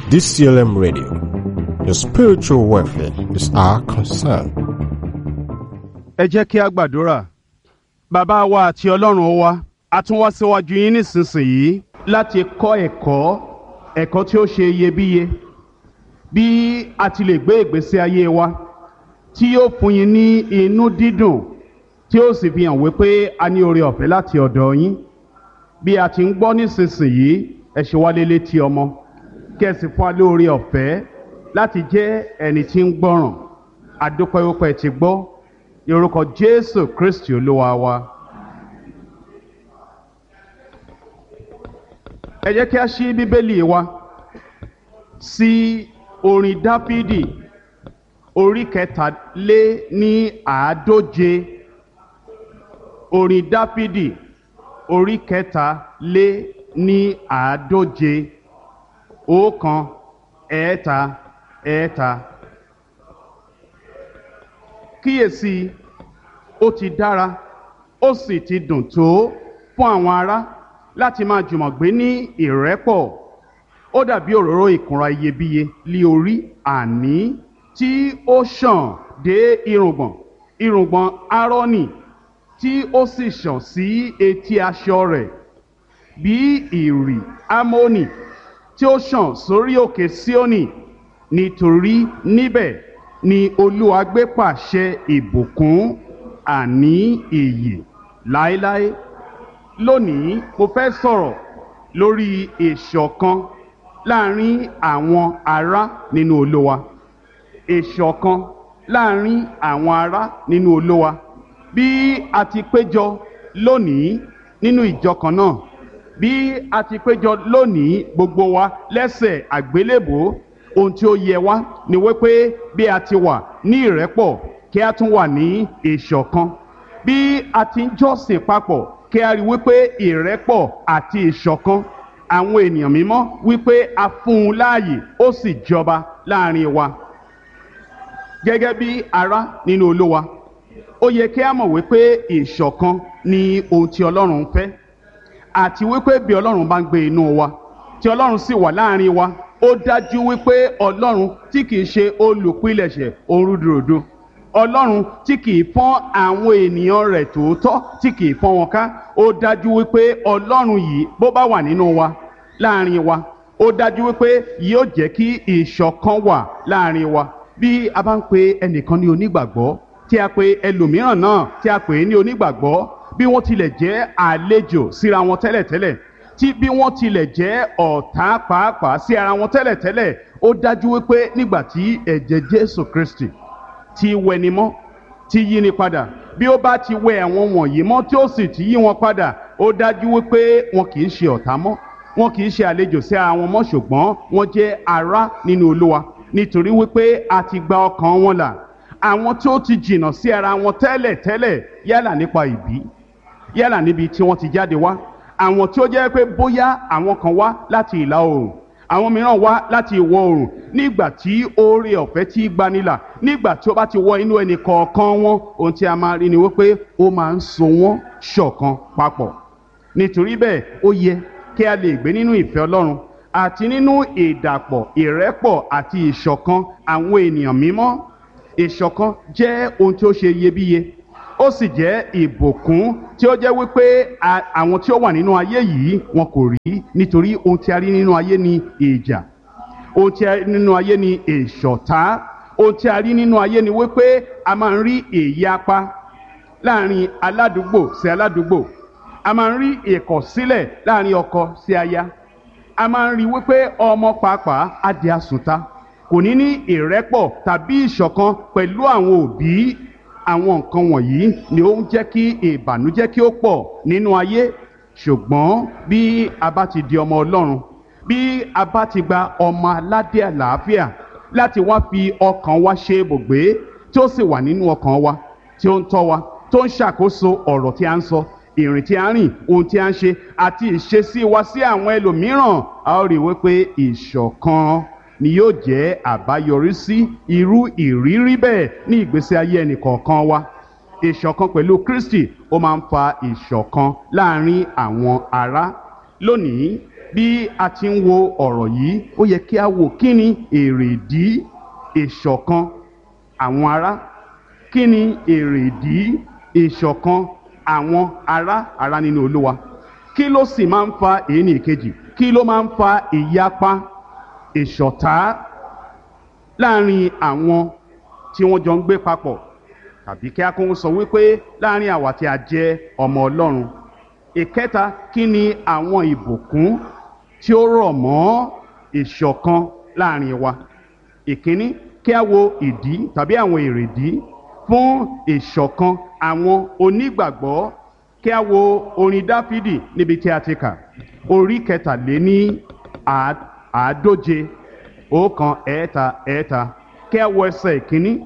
DCLM Radio. Your spiritual welfare is our concern. Ẹ jẹ́ kí a gbàdúrà. Bàbá wa àti Ọlọ́run wa, a tún wá síwájú yín nísinsìnyí láti kọ́ ẹ̀kọ́ tí ó ṣe iyebíye bí a ti lè gbé ìgbésí ayé wa tí yóò fún yín ní inú dídùn tí ó sì fi hàn wípé a ní oore ọ̀fẹ́ láti ọ̀dọ̀ yín. Bí a ti ń gbọ́ nísinsìnyí, ẹ ṣe wá létí ọmọ kí ẹ sì fún wa lóore ọ̀fẹ́ láti jẹ́ ẹni tí ń gbọ́ràn. A dúpẹ́ wípé ẹ ti gbọ́ ní orúkọ Jésù Kristi Olúwa wa. Ẹ jẹ́ kí a ṣí Bíbélì wa sí orin Dáfídì orí 140. Orin Dáfídì orí 140. 1 ẹ̀ẹ́ta ẹ̀ẹ́ta. Kíyèsí, ó ti dára ó sì ti dùn tó fún àwọn ará láti máa jùmọ̀ gbé ní ìrẹ́pọ̀. Ó dàbí òróró ìkunra iyebíye lí orí, àní tí ó ṣàn dé irùngbọ̀n Árónì, tí ó sì ṣàn sí etí aṣọ rẹ̀, bí ìrì Ámónì tí ó ṣàn sórí òkè Síónì. Nítorí níbẹ̀ ni Olúwa gbé pàṣẹ ìbùkún, àní ìyè láéláé. Lónìí mo fẹ́ sọ̀rọ̀ lórí ìṣọ̀kan láàrin àwọn ará nínú Olúwa. Ìṣọ̀kan láàrin àwọn ará nínú Olúwa. Bí a ti péjọ lónìí nínú ìjọ kan náà, bí a ti péjọ lónìí gbogbo wa lẹ́sẹ̀ àgbélébùú, ohun tí ó yẹ wá ni wípé bí a ti wà ní ìrẹ́pọ̀ kí a tún wà ní ìṣọ̀kan. Bí a ti ń jọ́sìn papọ̀ kí a rí wípé ìrẹ́pọ̀ àti ìṣọ̀kan àwọn ènìyàn mímọ́ wípé a fún un láàyè ó sì jọba láàrin wa. Gẹ́gẹ́ bí ará nínú Olúwa, ó yẹ kí a mọ̀ wípé ìṣọ̀kan ni ohun tí Ọlọ́run fẹ́, àti wípé bí Ọlọ́run bá ń gbé inú wa tí Ọlọ́run sì wà láàrin wa, ó dájú wípé Ọlọ́run tí kìí ṣe olùpilẹ̀ṣẹ̀ ohun rúdurùdu, Ọlọ́run tí kìí fọ́n àwọn ènìyàn rẹ̀ tòótọ́ tí kìí fọ́n wọn ká, ó dájú wípé Ọlọ́run yìí bó bá wà nínú wa láàrin wa, ó dájú wípé yóò jẹ́ kí ìṣọ̀kan wà láàrin wa. Bí a bá ń pe ẹnìkan ní onígbàgbọ́, tí a pe ẹlòmíràn náà tí a pè é ní onígbàgbọ́, bí wọ́n tilẹ̀ jẹ́ àlejò síra wọn tẹ́lẹ̀tẹ́lẹ̀, tí bí wọ́n tilẹ̀ jẹ́ ọ̀tá pàápàá sí ara wọn tẹ́lẹ̀tẹ́lẹ̀, ó dájú wípé nígbà tí ẹ̀jẹ̀ Jésù Kristi ti wẹni mọ́, ti yí ni padà, bí ó bá ti wẹ àwọn wọ̀nyí mọ́ tí ó sì ti yí wọn padà, ó dájú wípé wọn kì í ṣe ọ̀tá mọ́, wọn kì í ṣe àlejò sí ara wọn mọ́, ṣùgbọ́n wọ́n jẹ́ ará nínú Olúwa, nítorí wípé a ti gba ọkàn wọn là. Àwọn tí ó ti jìnnà sí ara wọn tẹ́lẹ̀tẹ́lẹ̀, yálà nípa ìbí, yálà níbi tí wọ́n ti jáde wá, àwọn tí ó jẹ́ pé bóyá àwọn kan wá láti ìlà oòrùn, àwọn mìíràn wá láti ìwọ̀ oòrùn, nígbà tí oore ọ̀fẹ́ tí gbanilà, nígbà tí ó bá ti wọ inú ẹnì kọ̀ọ̀kan wọn, ohun tí a máa rí ni wípé ó máa ń so wọ́n ṣọ̀kan papọ̀. Nítorí bẹ́ẹ̀ ó yẹ kí a lè gbé nínú ìfẹ́ Ọlọ́run àti nínú ìdàpọ̀, ìrẹ́pọ̀ àti ìṣọ̀kan àwọn ènìyàn mímọ́. Ìṣọ̀kan jẹ́ ohun tí ó ṣe iyebíye, ó sì jẹ́ ìbùkún tí ó jẹ́ wípé àwọn tí ó wà nínú ayé yìí wọn kò rí, nítorí ohun tí a rí nínú ayé ni ìjà, ohun tí a rí nínú ayé ni ìṣọ̀tá, ohun tí a rí nínú ayé ni wípé a máa ń rí ìyapa láàrin aládùúgbò sí aládùúgbò, a máa ń rí ìkọ̀sílẹ̀ láàrin ọkọ sí aya, a máa ń rí wípé ọmọ pàápàá á di àsùntà, kò ní ní ìrẹ́pọ̀ tàbí ìṣọ̀kan pẹ̀lú àwọn òbí. Àwọn nǹkan wọ̀nyí ni ó ń jẹ́ kí ìbànújẹ́ kí ó pọ̀ nínú ayé. Ṣùgbọ́n bí a bá ti di ọmọ Ọlọ́run, bí a bá ti gba ọmọ aládé àlàáfíà láti wá fi ọkàn wa ṣe ibùgbé, tí ó sì wà nínú ọkàn wa, tí ó ń tọ́ wa, tó ń ṣàkóso ọ̀rọ̀ tí a ń sọ, ìrìn tí a ń rìn, ohun tí a ń ṣe àti ìṣesí wa sí àwọn ẹlòmíràn, a ó rí wípé ìṣọ̀kan ni yóò jẹ́ àbáyọrí sí irú ìrírí bẹ́ẹ̀ ní ìgbésí ayé ẹnìkọ̀ọ̀kan wa. Ìṣọ̀kan pẹ̀lú Kristi ó máa ń fa ìṣọ̀kan láàrin àwọn ará. Lónìí bí a ti ń wo ọ̀rọ̀ yìí ó yẹ kí a wò kí ni èrèdí ìṣọ̀kan àwọn ará, kí ni èrèdí ìṣọ̀kan àwọn ará nínú Olúwa, kí ló sì máa ń fa èyí ní ìkejì, kí ló máa ń fa ìyapa ìṣọ̀tá láàrin àwọn tí wọ́n jọ ń gbé papọ̀, tàbí kí a kún sọ wípé láàrin àwa tí a jẹ́ ọmọ Ọlọ́run. Ìkẹta, kí ni àwọn ìbùkún tí ó rọ̀ mọ́ ìṣọ̀kan láàrin wa. Ìkíní, kí a wo ìdí tàbí àwọn èrèdí fún ìṣọ̀kan àwọn onígbàgbọ́. Kí a wo orin Dáfídì níbi tí a ti kà, orí 140, 1, kí a wo ẹsẹ̀ ìkíní.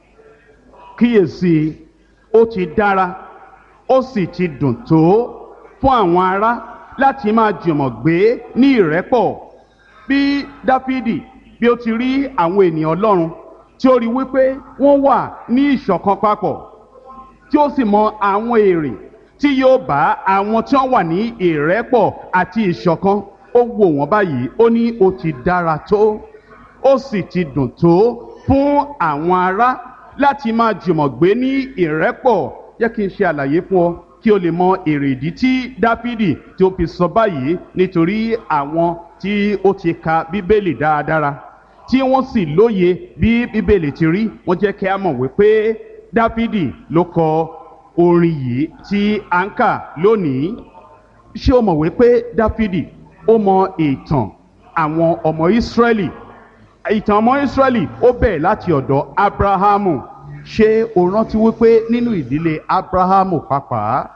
Kíyèsí, ó ti dára, ó sì ti dùn tó fún àwọn ará láti máa jùmọ̀ gbé ní ìrẹ́pọ̀. Bí Dáfídì bí ó ti rí àwọn ènìyàn Ọlọ́run tí ó rí wípé wọ́n wà ní ìṣọ̀kan papọ̀, tí ó sì mọ àwọn èrè tí yóò bá àwọn tí wọ́n wà ní ìrẹ́pọ̀ àti ìṣọ̀kan, ó wò wọ́n báyìí, ó ní ó ti dára tó, ó sì ti dùn tó fún àwọn ará láti máa jùmọ̀ gbé ní ìrẹ́pọ̀. Jẹ́ kí n ṣe àlàyé fún ọ kí o lè mọ èrèdí tí Dáfídì tí ó fi sọ báyìí, nítorí àwọn tí ó ti ka Bíbélì dáradára tí wọ́n sì lóye bí Bíbélì ti rí, wọ́n jẹ́ kí a mọ̀ wípé Dáfídì ló kọ orin yìí tí a ń kà lónìí. Ṣé o mọ̀ wípé Dáfídì ó mọ ìtàn àwọn ọmọ Ísírẹ́lì? Ìtàn ọmọ Ísírẹ́lì ó bẹ̀rẹ̀ láti ọ̀dọ̀ Ábúráhámù. Ṣé o rántí wípé nínú ìdílé Ábúráhámù pàápàá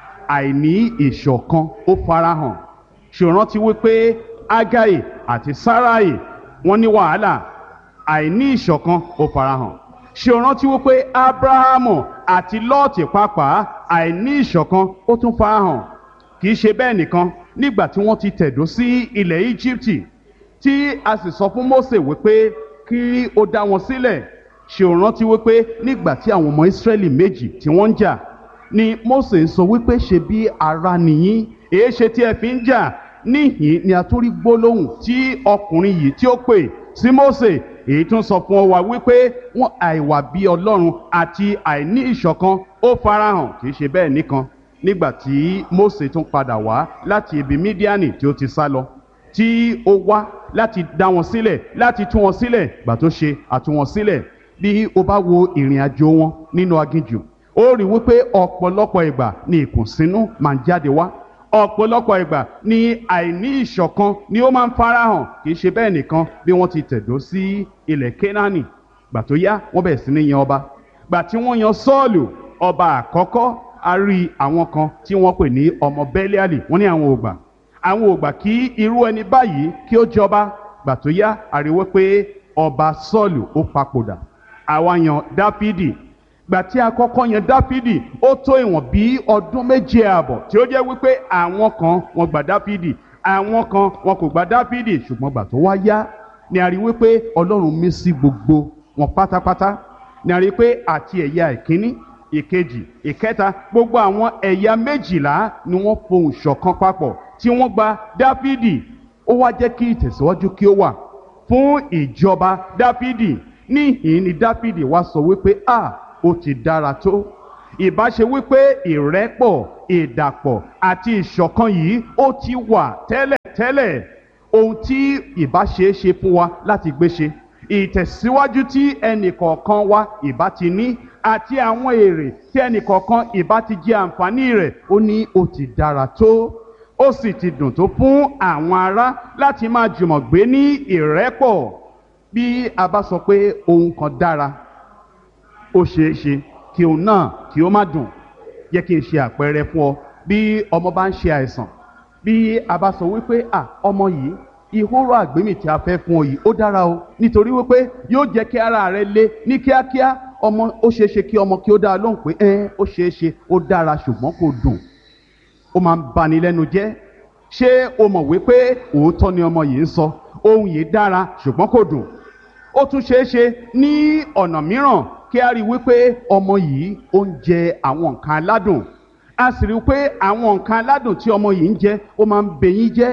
àìní ìṣọ̀kan ó farahàn? Ṣé o rántí wípé Ágáì àti Sáráì wọ́n ní wàhálà, àìní ìṣọ̀kan ó farahàn? Ṣé o rántí wípé Ábúráhámù àti Lọ́ọ̀tì pàápàá àìní ìṣọ̀kan ó tún farahàn? Kì í ṣe bẹ́ẹ̀ nìkan, nígbà tí wọ́n ti tẹ̀dó sí ilẹ̀ Íjíbítì tí a sì sọ fún Mósè wípé kí ó dá wọn sílẹ̀, ṣé o rántí wípé nígbà tí àwọn ọmọ Ísírẹ́lì méjì tí wọ́n ń jà ni Mósè ń sọ wípé ṣe bí ará nìyín, èé ṣe tí ẹ fi ń jà? Níhìn ni a tún rí gbólóhùn tí ọkùnrin yìí tí ó pè sí Mósè, èyí tún sọ fún wa wípé wọn àìwà bí Ọlọ́run àti àìní ìṣọ̀kan ó farahàn. Kì í ṣe bẹ́ẹ̀ nìkan, nígbà tí Mósè tún padà wá láti ibi Mídíánì tí ó ti sá lọ, tí ó wá láti dá wọn sílẹ̀, láti tú wọn sílẹ̀, gbà tó ṣe àtú wọn sílẹ̀. Bí o bá wo ìrìn àjò wọn nínú aginjù, ó rí wípé ọ̀pọ̀lọpọ̀ ìgbà ni ìkùnsínú máa ń jáde wá, ọ̀pọ̀lọpọ̀ ìgbà ni àìní ìṣọ̀kan ni ó máa ń farahàn. Kì í ṣe bẹ́ẹ̀ nìkan, bí wọ́n ti tẹ̀dó sí ilẹ̀ Kénáánì, gbà tó yá wọ́n bẹ̀rẹ̀ sí ní yan ọba. Gbà tí wọ́n yan Sọ́ọ̀lù ọba àkọ́kọ́, a rí àwọn kan tí wọ́n pè ní ọmọ Bẹ́líálì, wọ́n ní àwọn ò gbà kí irú ẹni báyìí kí ó jọba. Gbà tó yá a rí wípé ọba Sọ́ọ̀lù ó papòdà, àwa yan Dáfídì. Gbà tí a kọ́kọ́ yan Dáfídì, ó tó ìwọ̀n bí ọdún 2.5 tí ó jẹ́ wípé àwọn kan wọ́n gba Dáfídì, àwọn kan wọn kò gba Dáfídì. Ṣùgbọ́n gbà tó wá yá ni a rí wípé Ọlọ́run mí sí gbogbo wọn pátápátá. Ni a rí pé àti ẹ̀yà ìkíní, ìkejì, ìkẹta, gbogbo àwọn ẹ̀yà 12 ni wọ́n fohùn ṣọ̀kan papọ̀ tí wọ́n gba Dáfídì. Ó wá jẹ́ kí ìtẹ̀síwájú kí ó wà fún ìjọba Dáfídì. Níhìn ni Dáfídì wá sọ wípé ó ti dára tó. Ìbá ṣe wípé ìrẹ́pọ̀, ìdàpọ̀ àti ìṣọ̀kan yìí ó ti wà tẹ́lẹ̀, ohun tí ìbá ṣe é ṣe fún wa láti gbé ṣe, ìtẹ̀síwájú tí ẹnìkọ̀ọ̀kan wa ìbá ti ní, àti àwọn èrè tí ẹnìkọ̀ọ̀kan ìbá ti jẹ àǹfààní rẹ̀, ó ní ó ti dára tó, ó sì ti dùn tó fún àwọn ará láti máa jùmọ̀ gbé ní ìrẹ́pọ̀. Bí a bá sọ pé ohun kan dára, ó ṣeé ṣe kí òun náà kí ó má dùn. Jẹ́ kí n ṣe àpẹẹrẹ fún ọ. Bí ọmọ bá ń ṣe àìsàn, bí a bá sọ wípé ọmọ yìí, ìhóró àgbémì tí a fẹ́ fún ọ yìí ó dára o, nítorí wípé yóò jẹ́ kí ara rẹ le ní kíákíá. Ọmọ, ó ṣeé ṣe kí ọmọ kí ó dá lóhùn pé ó ṣeé ṣe, ó dára, ṣùgbọ́n kò dùn. Ó máa ń bani lẹ́nu jẹ́. Ṣé o mọ̀ wípé òótọ́ ni ọmọ yìí ń sọ? Ohun yìí dára ṣùgbọ́n kò dùn. Ó tún ṣeé ṣe ní ọ̀nà mìíràn kí a rí wípé ọmọ yìí ó ń jẹ àwọn nǹkan aládùn. A sì rí pé àwọn nǹkan aládùn tí ọmọ yìí ń jẹ ó máa ń bẹyín jẹ́,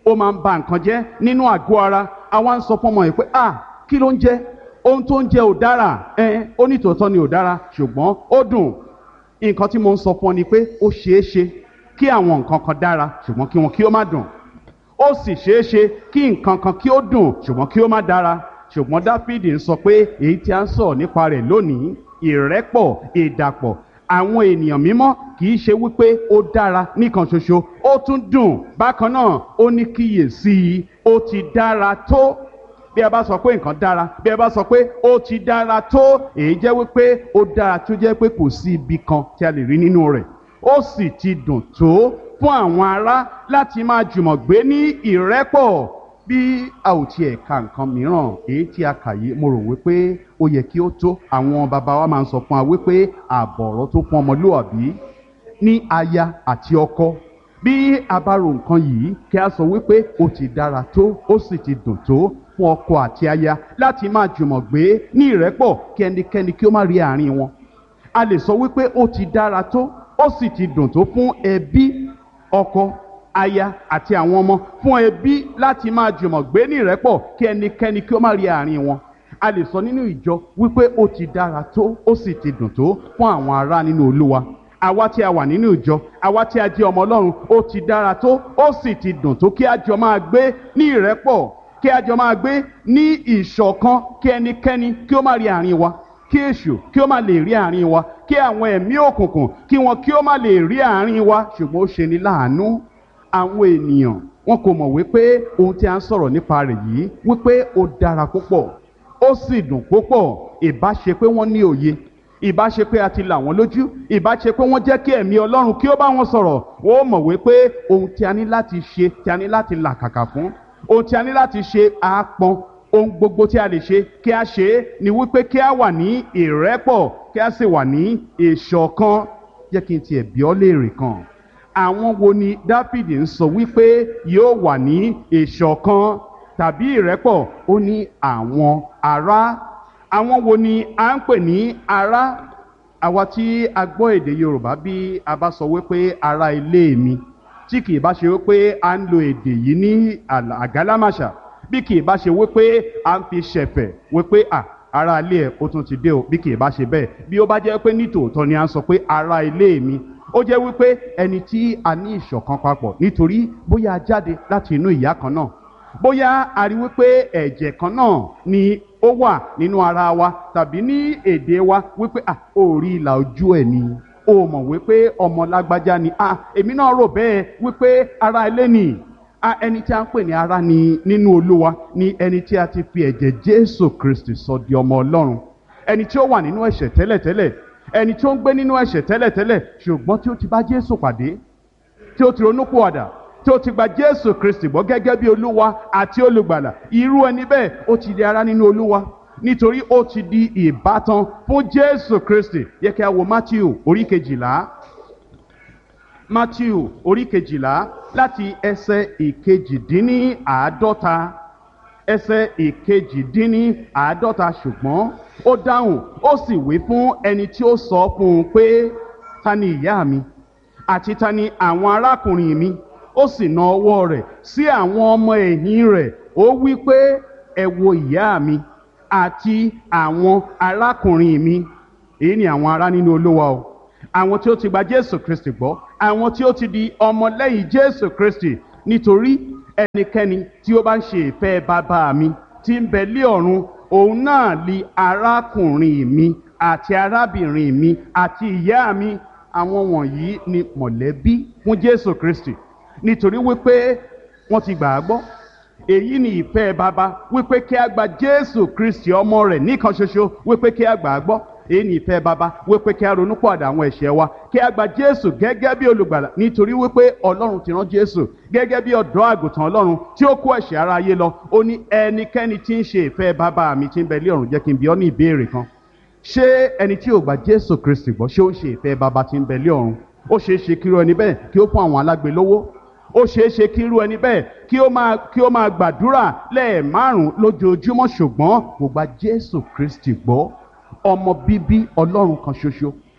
ó máa ń ba nǹkan jẹ́ nínú àgọ́ ara. Àwa ń sọ fún ọmọ yìí pé kí ló ń jẹ, ohun tó ń jẹ ò dára, ó ní tòótọ́ ni ò dára ṣùgbọ́n ó dùn. Nǹkan tí mo ń sọ fún ọ ni pé ó ṣeé ṣe kí àwọn nǹkan kan dára ṣùgbọ́n kí wọn kí ó má dùn, ó sì ṣeé ṣe kí nǹkan kan kí ó dùn ṣùgbọ́n kí ó má dára. Ṣùgbọ́n Dáfídì ń sọ pé èyí tí a ń sọ̀rọ̀ nípa rẹ̀ lónìí, ìrẹ́pọ̀, ìdàpọ̀ àwọn ènìyàn mímọ́, kì í ṣe wípé ó dára nìkan ṣoṣo, ó tún dùn bákan náà. Ó ní kíyèsí, ó ti dára tó. Bí a bá sọ pé nǹkan dára, bí a bá sọ pé ó ti dára tó, èyí jẹ́ wípé ó dára tó jẹ́ pé kò sí ibi kan tí a lè rí nínú rẹ̀. Ó sì ti dùn tó fún àwọn ará láti máa jùmọ̀ gbé ní ìrẹ́pọ̀. Bí a ò tiẹ̀ ka nǹkan mìíràn, èyí tí a kà yìí, mo rò wípé ó yẹ kí ó tó. Àwọn bàbá wa máa ń sọ fún wa wípé àbọ̀rọ̀ tó fún ọmọlúwàbí ní aya àti ọkọ. Bí a bá ro nǹkan yìí, kí a sọ wípé ó ti dára tó, ó sì ti dùn tó fún ọkọ àti aya láti máa jùmọ̀ gbé ní ìrẹ́pọ̀, kí ẹnikẹ́ni kí ó má rí àárín wọn. A lè sọ wípé ó ti dára tó, ó sì ti dùn tó fún ẹbí, ọkọ, aya àti àwọn ọmọ, fún ẹbí láti máa jùmọ̀ gbé ní ìrẹ́pọ̀, kí ẹnikẹ́ni kí ó má rí àárín wọn. A lè sọ nínú ìjọ wípé ó ti dára tó, ó sì ti dùn tó fún àwọn ará nínú Olúwa. Àwa tí a wà nínú ìjọ, àwa tí a jẹ́ ọmọ Ọlọ́run, ó ti dára tó, ó sì ti dùn tó kí a jọ máa gbé ní ìrẹ́pọ̀, kí a jọ máa gbé ní ìṣọ̀kan, kí ẹnikẹ́ni kí ó má rí àárín wa, kí èṣù kí ó má lè rí àárín wa, kí àwọn ẹ̀mí òkùnkùn kí wọn kí ó má lè rí àárín wa. Ṣùgbọ́n ó ṣe ni láàánú, àwọn ènìyàn wọn kò mọ̀ wípé ohun tí a ń sọ̀rọ̀ nípa rẹ̀ yìí wípé ó dára púpọ̀, ó sì dùn púpọ̀. Ìbá ṣe pé wọ́n ní òye, ìbá ṣe pé a ti là wọ́n lójú, ìbá ṣe pé wọ́n jẹ́ kí ẹ̀mí Ọlọ́run kí ó bá wọn sọ̀rọ̀, wọ́n mọ̀ wípé ohun tí a ní láti ṣe, tí a ní láti làkàkà fún, ohun tí a ní láti ṣe àápọn, ohun gbogbo tí a lè ṣe kí a ṣe é ni wípé kí a wà ní ìrẹ́pọ̀, kí a sì wà ní ìṣọ̀kan. Jẹ́ kí n tiẹ̀ bi ọ́ léèrè kan, àwọn wo ni Dáfídì ń sọ wípé yóò wà ní ìṣọ̀kan tàbí ìrẹ́pọ̀? Ó ní àwọn ará. Àwọn wo ni à ń pè ní ará? Àwa tí a gbọ́ èdè Yorùbá, bí a bá sọ wípé ará ilé mi, tí kì í bá ṣe wípé a ń lo èdè yìí ní àgálámàṣà, bí kì í bá ṣe wípé a ń fi ṣẹ̀fẹ̀ wípé ará ilé ẹ̀ ó tún ti dé o, bí kì í bá ṣe bẹ́ẹ̀, bí ó bá jẹ́ pé nítòótọ́ ni a ń sọ pé ará ilé mi, ó jẹ́ wípé ẹni tí a ní ìṣọ̀kan papọ̀, nítorí bóyá a jáde láti inú ìyá kan náà, bóyá a rí wípé ẹ̀jẹ̀ kan náà ni ó wà nínú ara wa, tàbí ní èdè wa wípé ó rí ìlà ojú ẹ̀ ni, ó mọ̀ wípé ọmọ lágbájá ni, èmi náà rò bẹ́ẹ̀ wípé ará ilé ni. Ẹni tí a ń pè ní ará ni nínú Olúwa ni ẹni tí a ti fi ẹ̀jẹ̀ Jésù Kristi sọ di ọmọ Ọlọ́run, ẹni tí ó wà nínú ẹ̀ṣẹ̀ tẹ́lẹ̀tẹ́lẹ̀, ẹni tí ó ń gbé nínú ẹ̀ṣẹ̀ tẹ́lẹ̀tẹ́lẹ̀, ṣùgbọ́n tí ó ti bá Jésù pàdé, tí ó ti ronúpìwàdà, tí ó ti gba Jésù Kristi gbọ́ gẹ́gẹ́ bí Olúwa àti olùgbàlà. Irú ẹni bẹ́ẹ̀ ó ti di ará nínú Olúwa, nítorí ó ti di ìbátan fún Jésù Kristi. Yẹ kí a wo Mátíù orí 12, Mátíù orí 12 láti ẹsẹ̀ 51, ẹsẹ̀ 51. Ṣùgbọ́n ó dáhùn, ó sì wí fún ẹni tí ó sọ fún un pé, ta ni ìyá mi àti ta ni àwọn arákùnrin mi? Ó sì na ọwọ́ rẹ̀ sí àwọn ọmọ ẹ̀yìn rẹ̀, ó wí pé, ẹ wo ìyá mi àti àwọn arákùnrin mi. Èyí ni àwọn ará nínú Olúwa o, àwọn tí ó ti gba Jésù Kristi gbọ́, àwọn tí ó ti di ọmọlẹ́yìn Jésù Kristi. Nítorí ẹnikẹ́ni tí ó bá ń ṣe ìfẹ́ bàbá mi tí ń bẹ lé ọ̀run, òun náà li arákùnrin mi àti arábìnrin mi àti ìyá mi. Àwọn wọ̀nyí ni mọ̀lẹ́bí fún Jésù Kristi, nítorí wípé wọ́n ti gbà á gbọ́. Èyí ni ìfẹ́ bàbá, wípé kí a gba Jésù Kristi ọmọ rẹ̀ nìkan ṣoṣo, wípé kí a gbà á gbọ́. Èyí ni ìfẹ́ bàbá, wípé kí a ronúpìwàdà àwọn ẹ̀ṣẹ̀ wa, kí a gba Jésù gẹ́gẹ́ bí olùgbàlà, nítorí wípé Ọlọ́run ti rán Jésù gẹ́gẹ́ bí ọ̀dọ́ àgùntàn Ọlọ́run tí ó kó ẹ̀ṣẹ̀ aráyé lọ. Ó ní ẹnikẹ́ni tí ń ṣe ìfẹ́ bàbá mi tí ń bẹ lé ọ̀run. Jẹ́ kí n bi ọ́ ní ìbéèrè kan, ṣé ẹni tí ò gba Jésù Kristi gbọ́, ṣé ó ń ṣe ìfẹ́ bàbá tí ń bẹ lé ọ̀run? Ó ṣeé ṣe kí irú ẹni bẹ́ẹ̀ kí ó fún àwọn alágbe lówó, ó ṣeé ṣe kí irú ẹni bẹ́ẹ̀ kí ó máa gbàdúrà lẹ́ẹ̀márùn lójoojúmọ́, ṣùgbọ́n kò gba Jésù Kristi gbọ́, ọmọ bíbí Ọlọ́run kan ṣoṣo,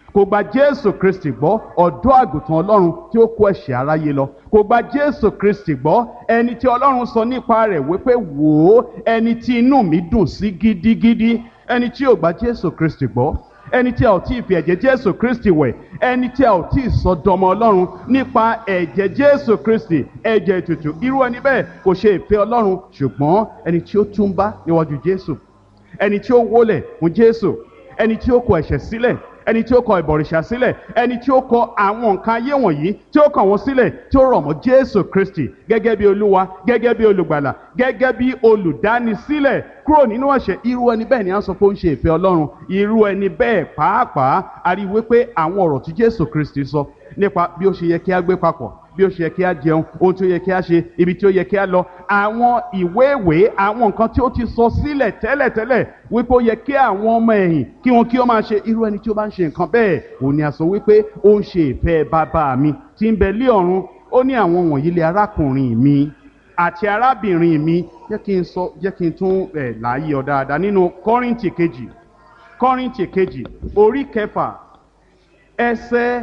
kò gba Jésù Kristi gbọ́, ọ̀dọ́ àgùntàn Ọlọ́run tí ó kó ẹ̀ṣẹ̀ aráyé lọ. Kò gba Jésù Kristi gbọ́, ẹni tí Ọlọ́run sọ nípa rẹ̀ wípé wò ó, ẹni tí inú mi dùn sí gidigidi. Ẹni tí ò gba Jésù Kristi gbọ́, ẹni tí a ò tí ì fi ẹ̀jẹ̀ Jésù Kristi wẹ̀, ẹni tí a ò tí ì sọ dọmọ Ọlọ́run nípa ẹ̀jẹ̀ Jésù Kristi, ẹ̀jẹ̀ ètùtù, irú ẹni bẹ́ẹ̀ kò ṣe ìfẹ́ Ọlọ́run. Ṣùgbọ́n ẹni tí ó túnbá níwájú Jésù, ẹni tí ó wólẹ̀ fún Jésù, ẹni tí ó kọ ẹ̀ṣẹ̀ sílẹ̀, ẹni tí ó kọ ìbọ̀rìṣà sílẹ̀, ẹni tí ó kọ àwọn nǹkan ayé wọ̀nyí tí ó kàn wọ́n sílẹ̀, tí ó rọ̀ mọ́ Jésù Kristi gẹ́gẹ́ bí Olúwa, gẹ́gẹ́ bí olùgbàlà, gẹ́gẹ́ bí olùdánisílẹ̀ kúrò nínú ẹ̀ṣẹ̀, irú ẹni bẹ́ẹ̀ ni a sọ pé ó ń ṣe ìfẹ́ Ọlọ́run. Irú ẹni bẹ́ẹ̀ pàápàá a rí wípé àwọn ọ̀rọ̀ tí Jésù Kristi sọ nípa bí ó ṣe yẹ kí a gbé papọ̀, bí ó ṣe yẹ kí a jẹun, ohun tí ó yẹ kí a ṣe, ibi tí ó yẹ kí a lọ, àwọn ìwé àwọn nǹkan tí ó ti sọ sílẹ̀ tẹ́lẹ̀tẹ́lẹ̀ wípé ó yẹ kí àwọn ọmọ ẹ̀yìn kí wọn kí ó máa ṣe, irú ẹni tí ó bá ń ṣe nǹkan bẹ́ẹ̀ òun ni a sọ wípé ó ń ṣe ìfẹ́ bàbá mi tí ń bẹ lé ọ̀run. Ó ní àwọn wọ̀nyí lé arákùnrin mi àti arábìnrin mi. Jẹ́ kí n tún láàyè ọ dáadáa nínú Kọ́ríńtì kejì orí 6 ẹsẹ̀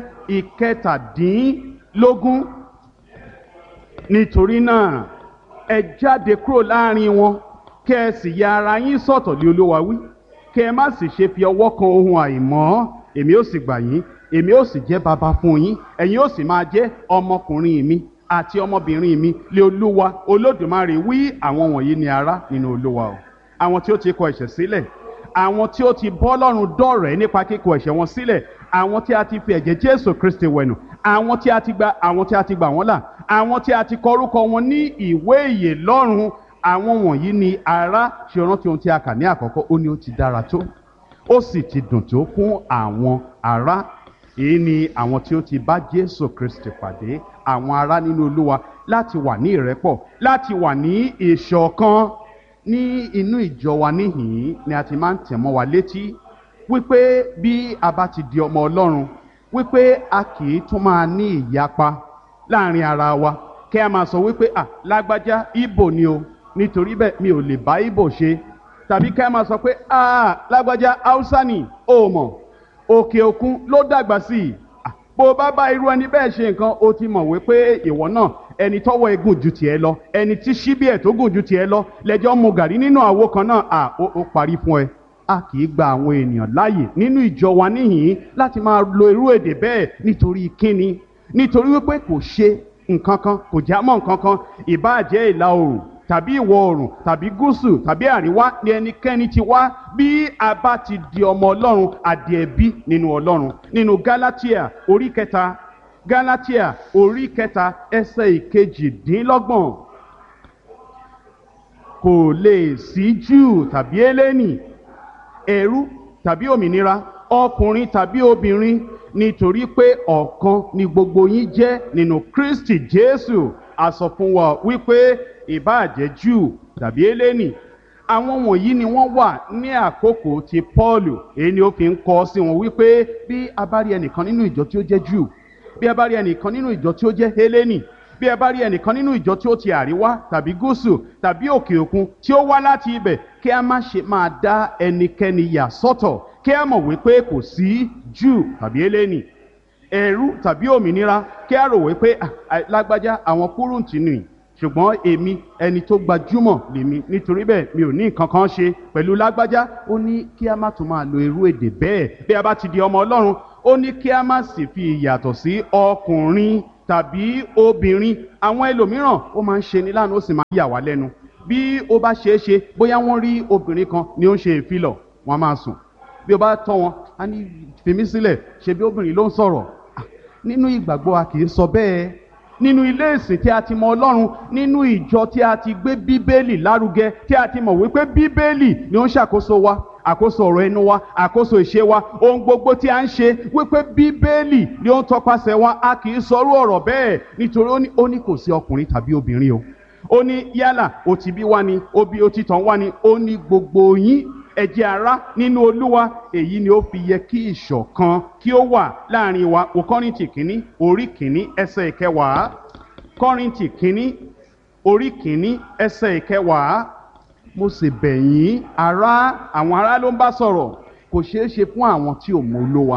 17. Nítorí náà ẹ jáde kúrò láàrin wọn, kẹ́ ẹ sì ya ara yín sọ́tọ̀ lé Olúwa wí, kẹ́ ẹ má sì ṣe fi ọwọ́ kan ohun àìmọ́. Èmi ó sì gbà yín, èmi ó sì jẹ́ baba fún yín, ẹ̀yin ó sì máa jẹ́ ọmọkùnrin mi àti ọmọbìnrin mi lé Olúwa Olódùmarè wí. Àwọn wọ̀nyí ni ará nínú Olúwa o, àwọn tí ó ti kọ ẹ̀ṣẹ̀ sílẹ̀, àwọn tí ó ti bọ́ Ọlọ́run dọ̀rẹ́ nípa kíkọ ẹ̀ṣẹ̀ wọn sílẹ̀, àwọn tí a ti fi ẹ̀jẹ̀ Jésù Kristi wẹ̀nù, àwọn tí a ti gbà wọ́n là, àwọn tí a ti kọ orúkọ wọn ní ìwé ìyè lọ́run. Àwọn wọ̀nyí ni ará. Ṣe rántí ohun tí a kà ní àkọ́kọ́, ó ní ó ti dára tó, ó sì ti dùn tó fún àwọn ará. Èyí ni àwọn tí ó ti bá Jésù Kristi pàdé, àwọn ará nínú Olúwa, láti wà ní ìrẹ́pọ̀, láti wà ní ìṣọ̀kan. Ní inú ìjọ wa níhìn-ín ni a ti máa ń tẹ̀ mọ́ wa létí wípé bí a bá ti di ọmọ Ọlọ́run, wípé a kì í tún máa ní ìyapa láàrin ara wa, kí a máa sọ wípé lágbájá Ìgbò ni o, nítorí bẹ́ẹ̀ mi ò lè bá Ìgbò ṣe, tàbí kí a máa sọ pé lágbájá Haúsá ni o mọ̀, òkè òkun ló dàgbà sí i. Bó bá bá irú ẹni bẹ́ẹ̀ ṣe nǹkan, ó ti mọ̀ wípé ìwọ náà ẹni tọ́wọ́ ẹ gùn ju tiẹ̀ lọ, ẹni tí ṣíbí ẹ̀ tó gùn ju tiẹ̀ lọ, lẹ́jọ́ mu gàrí nínú àwo kan náà, ó parí fún ẹ. A kì í gba àwọn ènìyàn láàyè nínú ìjọ wa níhìn-ín láti máa lo irú èdè bẹ́ẹ̀. Nítorí kíni? Nítorí wípé kò ṣe nǹkan kan, kò já mọ́ nǹkan kan. Ìbáà jẹ́ ìlà oòrùn tàbí ìwọ̀ oòrùn tàbí gúúsù tàbí àríwá ni ẹnikẹ́ni ti wá, bí a bá ti di ọmọ Ọlọ́run, àdì ẹ̀bí nínú Ọlọ́run. Nínú Gálátíà orí kẹta ẹsẹ̀ 22. Kò lè sí Júù tàbí Hélénì, ẹrú tàbí òmìnira, ọkùnrin tàbí obìnrin, nítorí pé ọ̀kan ni gbogbo yín jẹ́ nínú Kristi Jésù. A sọ fún wa wípé ìbáà jẹ́ Júù tàbí Hélénì, àwọn wọ̀nyí ni wọ́n wà ní àkókò ti Pọ́ọ̀lù. Èyí ni ó fi ń kọ sí wọn wípé bí a bá rí ẹnìkan nínú ìjọ tí ó jẹ́ Júù, bí a bá rí ẹnìkan nínú ìjọ tí ó jẹ́ Hélénì, bí ẹ bá rí ẹnìkan nínú ìjọ tí ó ti àríwá tàbí gúúsù tàbí òkè òkun tí ó wá láti ibẹ̀, kí a má ṣe máa dá ẹnikẹ́ni yà sọ́tọ̀, kí a mọ̀ wípé kò sí Júù tàbí Hélénì, ẹrú tàbí òmìnira, kí a rò wípé lágbájá àwọn kúrúǹtì nì, ṣùgbọ́n èmi ẹni tó gbajúmọ̀ lèmi, nítorí bẹ́ẹ̀ mi ò ní nǹkan kan ṣe pẹ̀lú lágbájá. Ó ní kí a má tún máa lo irú èdè bẹ́ẹ̀ bí a bá ti di ọmọ Ọlọ́run. Ó ní kí a má sì fi ìyàtọ̀ sí ọkùnrin tàbí obìnrin. Àwọn ẹlòmíràn ó máa ń ṣe ní láàánú, ó sì máa ń yà wá lẹ́nu. Bí ó bá ṣeé ṣe, bóyá wọ́n rí obìnrin kan ni ó ń ṣe ìfilọ̀, wọ́n máa sùn. Bí ó bá tọ́ wọn, a ní fi mí sílẹ̀, ṣe bí obìnrin ló ń sọ̀rọ̀. Nínú ìgbàgbọ́ a kì í sọ bẹ́ẹ̀. Nínú ilé ìsìn tí a ti mọ Ọlọ́run, nínú ìjọ tí a ti gbé Bíbélì lárugẹ, tí a ti mọ̀ wípé Bíbélì ni ó ń ṣàkóso wa, àkóso ọ̀rọ̀ ẹnu wa, àkóso ìṣe wa, ohun gbogbo tí a ń ṣe, wípé Bíbélì ni ó ń tọpasẹ̀ wa. A kì í sọrú ọ̀rọ̀ bẹ́ẹ̀, nítorí ó ní kò sí ọkùnrin tàbí obìnrin o. Ó ní yálà ó ti bí wá ni, ó ti tàn wá ni, ó ní gbogbo yín ẹ jẹ́ ará nínú Olúwa. Èyí ni ó fi yẹ kí ìṣọ̀kan kí ó wà láàrin wa. Kọ́ríńtì kínní orí kínní ẹsẹ̀ 10. Kọ́ríńtì kínní orí kínní ẹsẹ̀ 10. Mo sì bẹ̀ yín ará, àwọn ará ló ń bá sọ̀rọ̀. Kò ṣeé ṣe fún àwọn tí ò mọ Olúwa,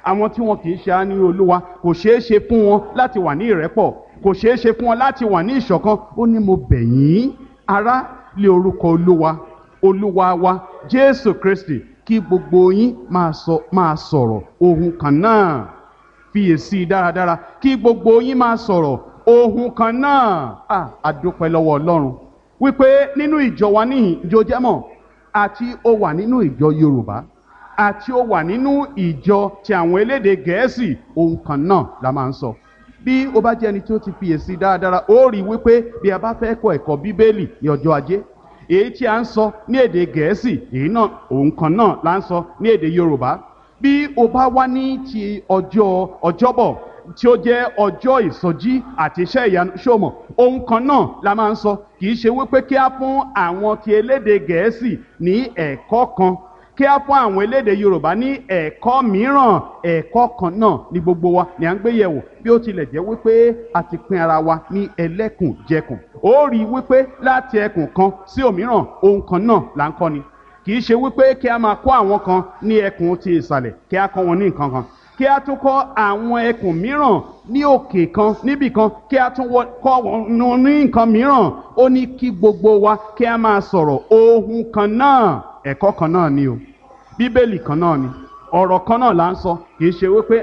àwọn tí wọn kì í ṣe àní olúwa kò ṣeé ṣe fún wọn láti wà ní ìrẹ́pọ̀, kò ṣeé ṣe fún wọn láti wà ní ìṣọ̀kan. Ó ní mo bẹ̀ yín ará lé orúkọ olúwa wa Jésù Kristi kí gbogbo yín máa sọ̀rọ̀ ohun kan náà. Fiyèsí dáradára, kí gbogbo yín máa sọ̀rọ̀ ohun kan náà. A dúpẹ́ lọ́wọ́ Ọlọ́run wípé nínú ìjọ wa níhìn ìjọ jẹ́mọ̀, àti ó wà nínú ìjọ Yorùbá àti ó wà nínú ìjọ ti àwọn elédè Gẹ̀ẹ́sì, ohun kan náà la máa ń sọ. Bí o bá jẹ́ ẹni tí ó ti fiyèsí dáradára, ó rí wípé bí a bá fẹ́ kọ́ ẹ̀kọ́ Bíbélì ní ọjọ́ Ajé, èyí tí a ń sọ ní èdè Gẹ̀ẹ́sì, èyí náà ohun kan náà la ń sọ ní èdè Yorùbá. Bí o bá wá ní ti ọjọ́ Ọjọ́bọ̀ tí ó jẹ́ ọjọ́ ìsọjí àti iṣẹ́ ìyanu, ṣòmọ̀ ohun kan náà la máa ń sọ. Kì í ṣe wípé kí á fún àwọn ti elédè Gẹ̀ẹ́sì ní ẹ̀kọ́ kan, kí á fún àwọn elédè Yorùbá ní ẹ̀kọ́ mìíràn. Ẹ̀kọ́ kan náà ni gbogbo wa ni à ń gbé yẹ̀wò, bí ó tilẹ̀ jẹ́ wípé a ti pín ara wa ní ẹlẹ́kùnjẹkùn. Ó rí wípé láti ẹkùn kan sí òmíràn ohun kan náà là ń kọ́ ni. Kì í ṣe wípé kí a máa kọ́ àwọn kan ní ẹkùn ti ìsàlẹ̀ kí a kọ́ wọn ní nǹkan kan, kí a tún kọ́ àwọn ẹkùn mìíràn ní òkè kan níbì kan kí a tún kọ́ wọn ní nǹkan mìíràn. Ó ní kí gbogbo wa kí a máa sọ̀rọ̀ ohun kan náà. Ẹ̀kọ́ kan náà ni o, Bíbélì kan náà ni, ọ̀rọ̀ kan náà là ń sọ. Kì í ṣe wípé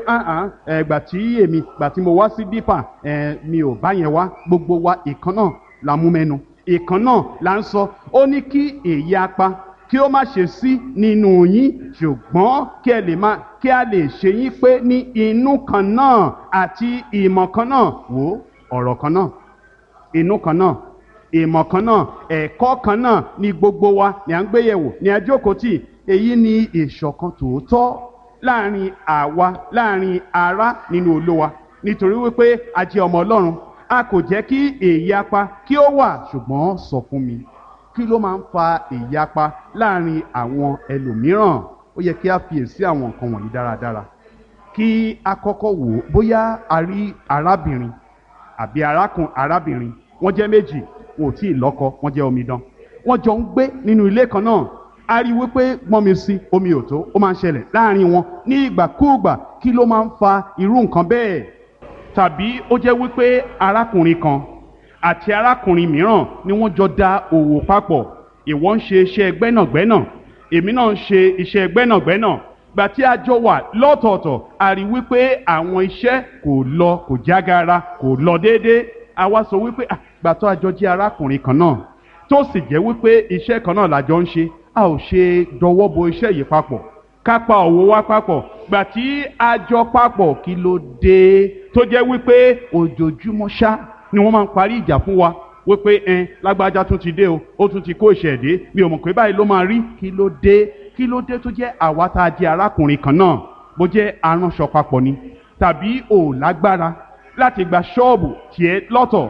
gbà tí mo wá sí dípà mi ò bá yẹn wá. Gbogbo wa ìkan náà la mú mẹ́nu, ìkan náà là ń sọ. Ó ní kí èyí apá kí ó má ṣe sí nínú yín, ṣùgbọ́n kí a lè ṣe yín pé ní inú kan náà àti ìmọ̀ kan náà. Wò ọ̀rọ̀ kan náà, inú kan náà, ìmọ̀ kan náà, ẹ̀kọ́ kan náà ni gbogbo wa ni à ń gbéyẹ̀wò ní àjókòó tì. Èyí ni ìṣọ̀kan tòótọ́ láàrin àwa, láàrin ará nínú Olúwa, nítorí wípé a jẹ́ ọmọ Ọlọ́run. A kò jẹ́ kí ìyapa kí ó wà, ṣùgbọ́n sọ fún mi, kí ló máa ń fa ìyapa láàrin àwọn ẹlòmíràn? Ó yẹ kí a fiyèsí àwọn nǹkan wọ̀nyí dáradára. Kí a kọ́kọ́ wò ó bóyá a rí arábìnrin àbí arábìnrin, wọ́n jẹ́ méjì, wọn ò tí ì lọ́kọ, wọ́n jẹ́ omidan, wọ́n jọ ń gbé nínú ilé kan náà. A rí wípé gbọ́n mi sí omi ò tó, ó máa ń ṣẹlẹ̀ láàrin wọn ní ìgbàkúùgbà. Kí ló máa ń fa irú nǹkan bẹ́ẹ̀? Tàbí ó jẹ́ wípé arákùnrin kan àti arákùnrin mìíràn ni wọ́n jọ dá òwò papọ̀. Ìwọ ń ṣe iṣẹ́ gbẹ́nàgbẹ́nà, èmi náà ń ṣe iṣẹ́ gbẹ́nàgbẹ́nà. Gbà tí a jọ wà lọ́tọ̀ọ̀tọ̀, a rí wípé àwọn iṣẹ́ kò jágara, kò lọ déédéé. A wá sọ wípé gbà tó a jọ jẹ́ arákùnrin kan náà, tó sì jẹ́ wípé iṣẹ́ kan náà la jọ ń ṣe, a ò ṣe dọwọ́ bo iṣẹ́ yìí papọ̀, ká pa òwò wa papọ̀. Gbà tí a jọ papọ̀, kí ló dé tó jẹ́ wípé ojoojúmọ́ ṣá ni wọ́n máa ń parí ìjà fún wa wípé lágbájá tún ti dé o, ó tún ti kó ìṣẹ̀dé, mi ò mọ̀ pé báyìí ló máa rí. Kí ló dé tó jẹ́ àwa tá a jẹ́ arákùnrin kan náà, bó jẹ́ aránṣọ papọ̀ ni, tàbí ò lágbára láti gba ṣọ́ọ̀bù tiẹ̀ lọ́tọ̀,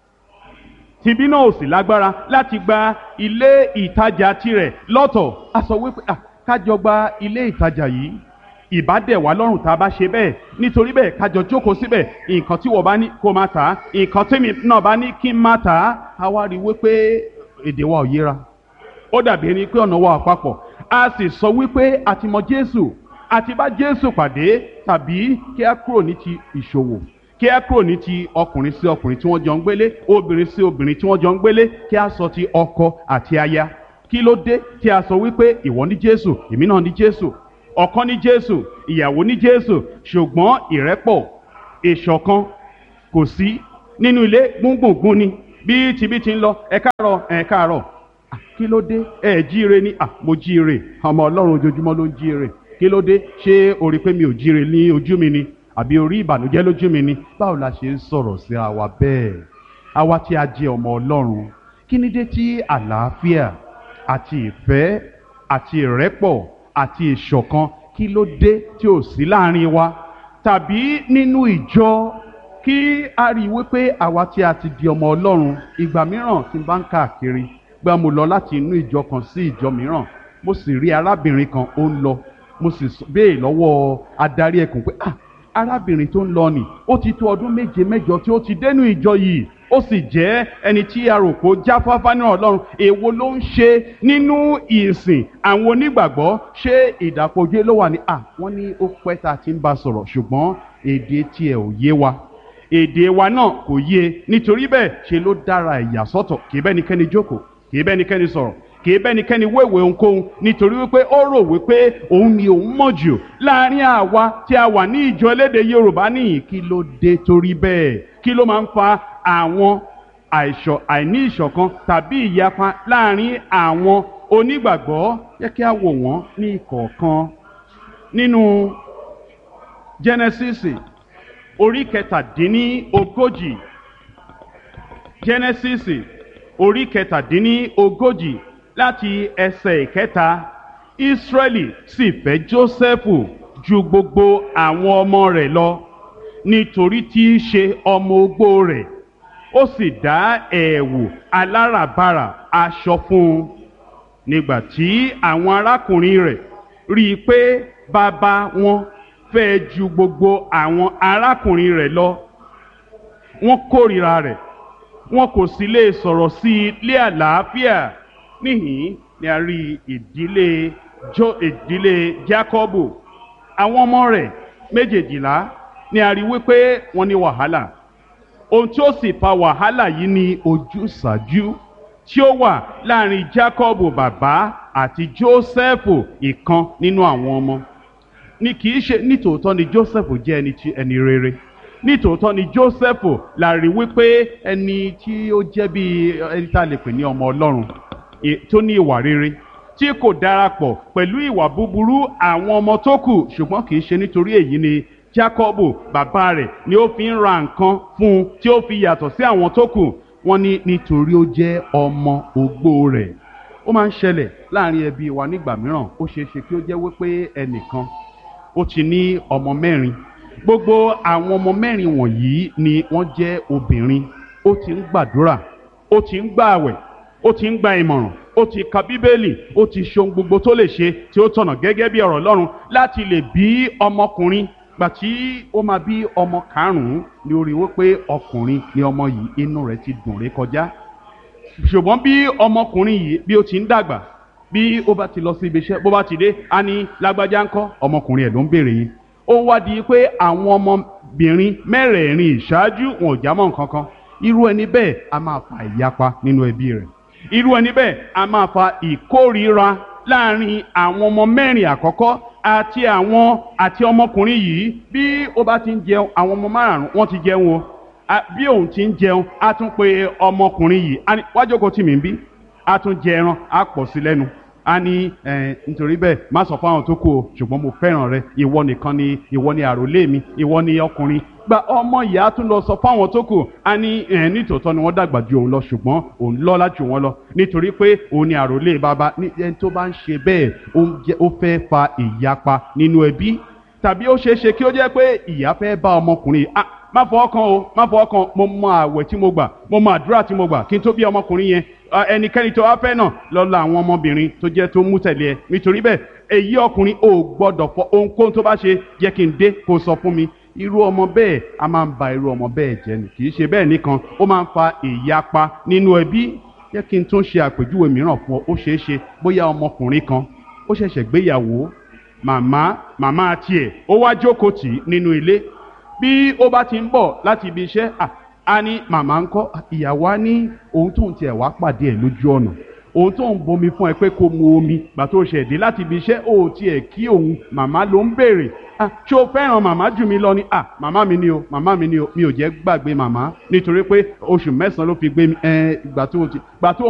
tìbí náà ò sì lágbára láti gba ilé ìtajà tirẹ̀ lọ́tọ̀. A sọ wípé kájọ gba ilé ìtajà yìí, ìbádẹ̀ wá lọ́rùn tá a bá ṣe bẹ́ẹ̀. Nítorí bẹ́ẹ̀ kájọ jókòó síbẹ̀, nǹkan tí wọ́n bá ní kó máa tà á, nǹkan tèmi náà bá ní kí n máa tà á. A wá rí wípé èdè wa ò yéra, ó dàbí ẹni pé ọ̀nà wa ò papọ̀. A sì sọ wípé a ti mọ Jésù, a ti bá Jésù pàdé. Tàbí kí a kúrò ní ti ìṣòwò, kí a kúrò ní ti ọkùnrin sí ọkùnrin tí wọ́n jọ ń gbélé, obìnrin sí obìnrin tí wọ́n jọ ń gbélé, kí a sọ ti ọkọ àti aya. Kí ló dé tí a sọ wípé ìwọ ní Jésù, èmi náà ní Jésù, ọkọ ní Jésù, ìyàwó ní Jésù, ṣùgbọ́n ìrẹ́pọ̀, ìṣọ̀kan kò sí nínú ilé? Gbùngbùngbùn ni bí tibí ti ń lọ, ẹ káàárọ̀. Kí ló dé? Jíire ni. Mo jíire, ọmọ Ọlọ́run ojoojúmọ́ ló ń jíire. Kí ló dé? Ṣé o rí pé mi ò jíire ní ojú mi ni? Àbí orí ìbànújẹ́ lójú mi ni? Báwo la ṣe ń sọ̀rọ̀ sí àwa bẹ́ẹ̀? Àwa tí a jẹ́ ọmọ Ọlọ́run, kí ni dé tí àlàáfíà àti ìfẹ́ àti ìrẹ́pọ̀ àti ìṣọ̀kan, kí ló dé tí ò sí láàrin wa? Tàbí nínú ìjọ, kí a rí wípé àwa tí a ti di ọmọ Ọlọ́run, ìgbà mìíràn tí n bá ń káàkiri, gbà mo lọ láti inú ìjọ kan sí ìjọ mìíràn, mo sì rí arábìnrin kan ó ń lọ, mo sì béè lọ́wọ́ adarí ẹkùn pé arábìnrin tó ń lọ nì, ó ti tó ọdún 7 mẹ́jọ tí ó ti dénú ìjọ yìí, ó sì jẹ́ ẹni tí a rò pé ó jáfáfá ní Ọlọ́run, èwo ló ń ṣe nínú ìsìn àwọn onígbàgbọ́? ṣé ìdàpọ̀jù ló wà ní wọ́n ní ó pẹ́ tá a ti ń bá sọ̀rọ̀ ṣùgbọ́n èdè tiẹ̀ ò yé wa, èdè wa náà kò yé, nítorí bẹ́ẹ̀ ṣe ló dára ẹ̀yà sọ́tọ̀, kì í bẹ́nikẹ́ni jókòó, kì í bẹ́nikẹ́ni sọ̀rọ̀, kì í bẹ́nikẹ́ni wéwèé ohunkóhun, nítorí wípé ó rò wípé òun ni òun mọ̀ jù láàrin àwa tí a wà ní ìjọ elédè Yorùbá nìyí. Kí ló dé torí bẹ́ẹ̀? Kí ló máa ń fa àwọn àìní ìṣọ̀kan tàbí ìyapa láàrin àwọn onígbàgbọ́? Jẹ́ kí a wò wọ́n ní ìkọ̀ọ̀kan. Nínú Jẹ́nẹ́sísì orí kẹtàdínlógójì, Jẹ́nẹ́sísì orí kẹtàdínlógójì láti ẹsẹ̀ ìkẹta, Ísírẹ́lì sì fẹ́ Jósẹ́fù ju gbogbo àwọn ọmọ rẹ̀ lọ, nítorí tí í ṣe ọmọ ogbó rẹ̀. Ó sì dá ẹ̀wù aláràbarà aṣọ fún un. Nígbà tí àwọn arákùnrin rẹ̀ rí i pé bàbá wọn fẹ́ ju gbogbo àwọn arákùnrin rẹ̀ lọ, wọ́n kórìíra rẹ̀, wọn kò sì lè sọ̀rọ̀ sí i lé àlàáfíà. Níhìn ni a rí ìdílé Jákọ́bù. Àwọn ọmọ rẹ̀ méjèèjìlá ni a rí wípé wọ́n ní wàhálà. Ohun tí ó sì fa wàhálà yìí ni ojúsàájú tí ó wà láàrin Jákọ́bù bàbá àti Jósẹ́fù ìkan nínú àwọn ọmọ. Ní kìí ṣe nítòótọ́ ni Jósẹ́fù jẹ́ ẹni rere, nítòótọ́ ni Jósẹ́fù la rí wípé ẹni tí ó jẹ́ bí ẹni tá a lè pè ní ọmọ Ọlọ́run, tó ní ìwà rere, tí kò darapọ̀ pẹ̀lú ìwà búburú àwọn ọmọ tó kù. Ṣùgbọ́n kìí ṣe nítorí èyí ni Jákọ́bù bàbá rẹ̀ ni ó fi ń ra nǹkan fún un tí ó fi yàtọ̀ sí àwọn tó kù. Wọ́n ní nítorí ó jẹ́ ọmọ ogbó rẹ̀. Ó máa ń ṣẹlẹ̀ láàrin ẹbí wa nígbà mìíràn. Ó ṣeé ṣe kí ó jẹ́ wípé ẹnìkan ó ti ní ọmọ mẹ́rin. Gbogbo àwọn ọmọ mẹ́rin wọ̀nyí ni wọ́n jẹ́ obìnrin. Ó ti ń gbàdúrà, ó ti ń gbààwẹ̀, ó ti ń gba ìmọ̀ràn, ó ti ka Bíbélì, ó ti ṣe ohun gbogbo tó lè ṣe tí ó tọ̀nà gẹ́gẹ́ bí ọ̀rọ̀ Ọlọ́run láti lè bí ọmọkùnrin. Gbà tí ó máa bí ọmọ karùn-ún ni ó rí wípé ọkùnrin ni ọmọ yìí, inú rẹ̀ ti dùn ré kọjá. Ṣùgbọ́n bí ọmọkùnrin yìí bí ó ti ń dàgbà, bí ó bá ti lọ sí ibi iṣẹ́, bó bá ti dé, á ní lágbájá ńkọ́, ọmọkùnrin ẹ̀ ló ń béèrè yìí. Ó wá di pé àwọn ọmọbìnrin mẹ́rẹ̀ẹ̀rin ìṣáájú wọn ò jámọ́ nǹkan kan. Irú ẹni bẹ́ẹ̀ a máa fa ìyapa nínú ẹbí rẹ̀. Irú ẹni bẹ́ẹ̀ a máa fa ìkórìíra láàrin àwọn ọmọ mẹ́rin àkọ́kọ́ àti ọmọkùnrin yìí. Bí ó bá ti ń jẹun, àwọn ọmọ márùn-ún wọ́n ti jẹun o. Bí òun ti ń jẹun, á tún pe ọmọkùnrin yìí, wá jókòó tì mí bí, á tún jẹ ẹran, á pọ̀ sí lẹ́nu. A ní nítorí bẹ́ẹ̀ má sọ fáwọn tó kù o, ṣùgbọ́n mo fẹ́ràn rẹ, ìwọ ni àròlé mi, ìwọ ni ọkùnrin. Gba ọmọ ìyá tún lọ sọ fáwọn tó kù. A ní nítòótọ́ ni wọ́n dàgbà ju òun lọ, ṣùgbọ́n òun lọ́lá jù wọ́n lọ nítorí pé òun ni àròlé bàbá. Ẹni tó bá ń ṣe bẹ́ẹ̀ ó fẹ́ fa ìyapa nínú ẹbí. Tàbí ó ṣeé ṣe kí ó jẹ́ pé ìyá fẹ́ bá ọmọkùnrin má fọwọ́ kan o, má fọwọ́ kan, mo mọ àwẹ̀ tí mo gbà, mo mọ àdúrà tí mo gbà kí n tó bí ọmọkùnrin yẹn. Ẹnikẹ́ni tó wá fẹ́ náà lọ la àwọn ọmọbìnrin tó jẹ́ tó mú tẹ̀lé ẹ. Nítorí bẹ́ẹ̀ èyí ọkùnrin ò gbọ́dọ̀ fọ ohunkóhun tó bá ṣe, jẹ́ kí n dé kó sọ fún mi. Irú ọmọ bẹ́ẹ̀ a máa ń ba irú ọmọ bẹ́ẹ̀ jẹ́ ni. Kì í ṣe bẹ́ẹ̀ nìkan, ó máa ń fa ìyapa nínú ẹbí. Jẹ́ kí n tún ṣe àpèjúwe mìíràn fún ọ. Ó ṣeé ṣe bóyá ọmọkùnrin kan ó ṣẹ̀ṣẹ̀ gbéyàwó, màmá tiẹ̀ ó wá jókòó tì í nínú ilé. Bí ó bá ti ń bọ̀ láti ibi iṣẹ́, a ní màmá ńkọ́, ìyàwó á ní òun tóun tiẹ̀ wá pàdé ẹ̀ lójú ọ̀nà, òun tóun bomi fún ẹ pé kó mu omi gbà tó ṣẹ̀ dé láti ibi iṣẹ́, ó tiẹ̀ kí òun, màmá ló ń béèrè. Ṣé o fẹ́ràn màmá jù mí lọ ni? Màmá mi ni o, mi ò jẹ́ gbàgbé màmá nítorí pé oṣù 9 ló fi gbé mi. Ìgbà tó